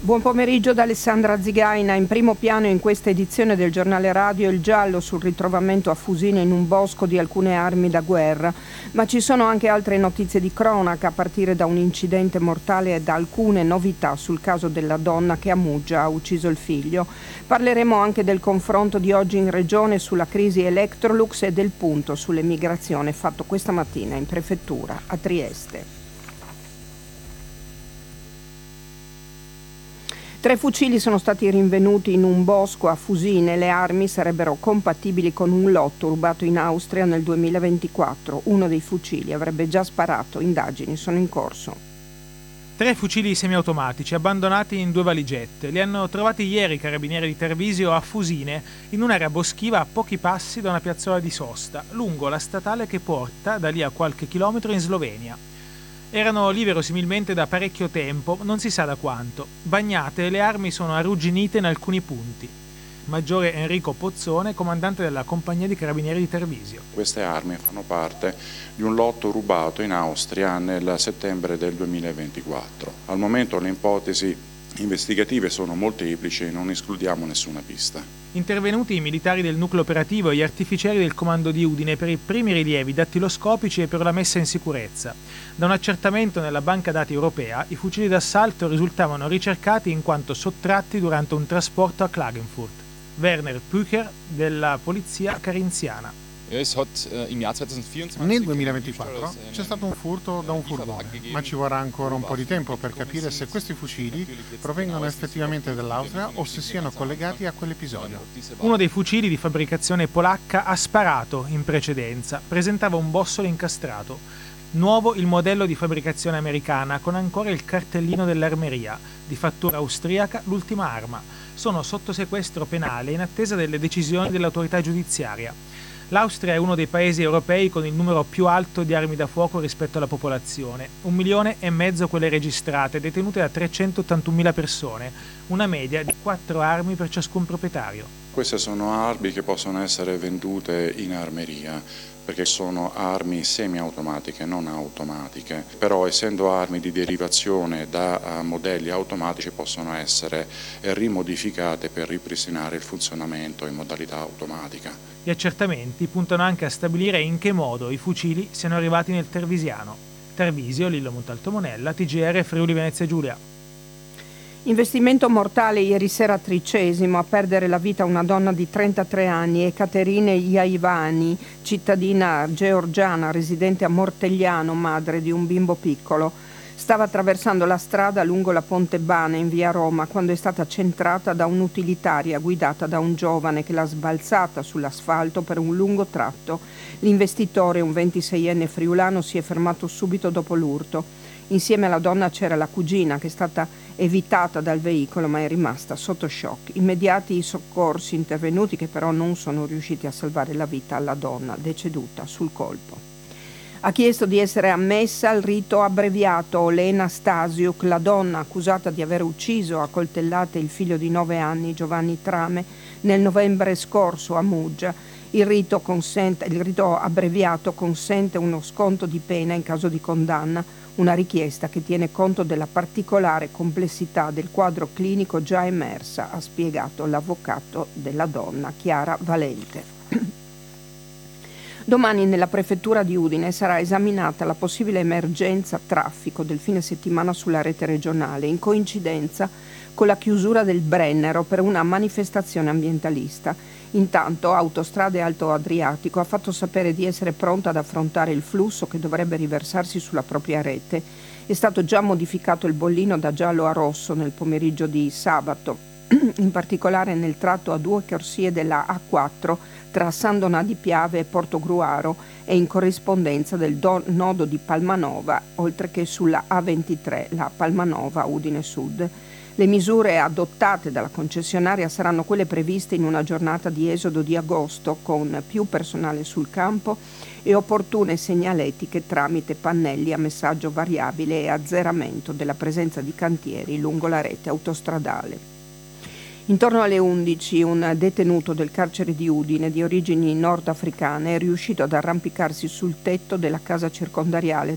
Buon pomeriggio da Alessandra Zigaina. In primo piano in questa edizione del giornale radio il giallo sul ritrovamento a Fusine in un bosco di alcune armi da guerra, ma ci sono anche altre notizie di cronaca, a partire da un incidente mortale e da alcune novità sul caso della donna che a Muggia ha ucciso il figlio. Parleremo anche del confronto di oggi in regione sulla crisi Electrolux e del punto sull'emigrazione fatto questa mattina in prefettura a Trieste. 3 fucili sono stati rinvenuti in un bosco a Fusine. Le armi sarebbero compatibili con un lotto rubato in Austria nel 2024. Uno dei fucili avrebbe già sparato. Indagini sono in corso. 3 fucili semiautomatici abbandonati in 2 valigette. Li hanno trovati ieri i carabinieri di Trevisio a Fusine, in un'area boschiva a pochi passi da una piazzola di sosta, lungo la statale che porta da lì a qualche chilometro in Slovenia. Erano lì verosimilmente da parecchio tempo, non si sa da quanto. Bagnate, le armi sono arrugginite in alcuni punti. Maggiore Enrico Pozzone, comandante della compagnia di carabinieri di Trevisio. Queste armi fanno parte di un lotto rubato in Austria nel settembre del 2024. Al momento le ipotesi investigative sono molteplici e non escludiamo nessuna pista. Intervenuti i militari del nucleo operativo e gli artificieri del comando di Udine per i primi rilievi dattiloscopici e per la messa in sicurezza. Da un accertamento nella banca dati europea, i fucili d'assalto risultavano ricercati in quanto sottratti durante un trasporto a Klagenfurt. Werner Pücher della polizia carinziana. Nel 2024 c'è stato un furto da un furgone, ma ci vorrà ancora un po' di tempo per capire se questi fucili provengono effettivamente dall'Austria o se siano collegati a quell'episodio. Uno dei fucili di fabbricazione polacca ha sparato in precedenza, presentava un bossolo incastrato. Nuovo il modello di fabbricazione americana con ancora il cartellino dell'armeria, di fattura austriaca l'ultima arma. Sono sotto sequestro penale in attesa delle decisioni dell'autorità giudiziaria. L'Austria è uno dei paesi europei con il numero più alto di armi da fuoco rispetto alla popolazione, 1,5 milioni quelle registrate, detenute da 381.000 persone, una media di 4 armi per ciascun proprietario. Queste sono armi che possono essere vendute in armeria, perché sono armi semiautomatiche, non automatiche, però essendo armi di derivazione da modelli automatici possono essere rimodificate per ripristinare il funzionamento in modalità automatica. Gli accertamenti puntano anche a stabilire in che modo i fucili siano arrivati nel Tervisiano. Trevisio, Lillo Montalto Monella, TGR Friuli Venezia Giulia. Investimento mortale ieri sera a Tricesimo, a perdere la vita una donna di 33 anni, Ekaterina Iaivani, cittadina georgiana residente a Mortegliano, madre di un bimbo piccolo. Stava attraversando la strada lungo la Ponte Bane in via Roma quando è stata centrata da un'utilitaria guidata da un giovane che l'ha sbalzata sull'asfalto per un lungo tratto. L'investitore, un 26enne friulano, si è fermato subito dopo l'urto. Insieme alla donna c'era la cugina che è stata evitata dal veicolo ma è rimasta sotto shock. Immediati i soccorsi intervenuti che però non sono riusciti a salvare la vita alla donna deceduta sul colpo. Ha chiesto di essere ammessa al rito abbreviato Olena Stasiuk, la donna accusata di aver ucciso a coltellate il figlio di 9 anni Giovanni Trame nel novembre scorso a Muggia. Il rito abbreviato consente uno sconto di pena in caso di condanna, una richiesta che tiene conto della particolare complessità del quadro clinico già emersa, ha spiegato l'avvocato della donna Chiara Valente. Domani nella prefettura di Udine sarà esaminata la possibile emergenza traffico del fine settimana sulla rete regionale, in coincidenza con la chiusura del Brennero per una manifestazione ambientalista. Intanto Autostrade Alto Adriatico ha fatto sapere di essere pronta ad affrontare il flusso che dovrebbe riversarsi sulla propria rete. È stato già modificato il bollino da giallo a rosso nel pomeriggio di sabato, in particolare nel tratto a 2 corsie della A4 tra San Donà di Piave e Portogruaro e in corrispondenza del nodo di Palmanova, oltre che sulla A23, la Palmanova Udine Sud. Le misure adottate dalla concessionaria saranno quelle previste in una giornata di esodo di agosto con più personale sul campo e opportune segnaletiche tramite pannelli a messaggio variabile e azzeramento della presenza di cantieri lungo la rete autostradale. Intorno alle 11 un detenuto del carcere di Udine di origini nordafricane è riuscito ad arrampicarsi sul tetto della casa circondariale